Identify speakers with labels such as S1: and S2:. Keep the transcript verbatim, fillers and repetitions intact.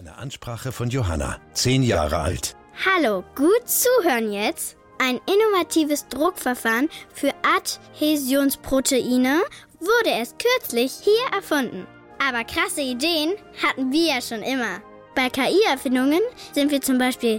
S1: Eine Ansprache von Johanna, zehn Jahre alt.
S2: Hallo, gut zuhören jetzt. Ein innovatives Druckverfahren für Adhäsionsproteine wurde erst kürzlich hier erfunden. Aber krasse Ideen hatten wir ja schon immer. Bei K I-Erfindungen sind wir zum Beispiel